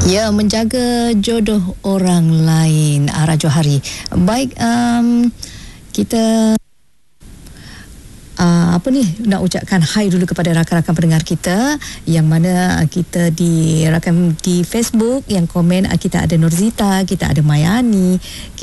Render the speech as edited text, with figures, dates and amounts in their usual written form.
Ya, menjaga jodoh orang lain, Rajo Hari. Baik, kita nak ucapkan hai dulu kepada rakan-rakan pendengar kita yang mana kita di rakan di Facebook yang komen, kita ada Nurzita, kita ada Mayani,